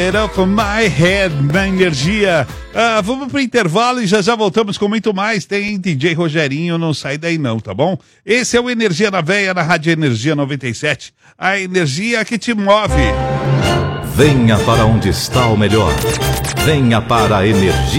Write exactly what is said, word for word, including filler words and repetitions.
Get off my head, na energia. Ah, vamos pro intervalo e já já voltamos com muito mais. Tem D J Rogerinho, não sai daí não, tá bom? Esse é o Energia na Veia, na Rádio Energia noventa e sete. A energia que te move. Venha para onde está o melhor. Venha para a Energia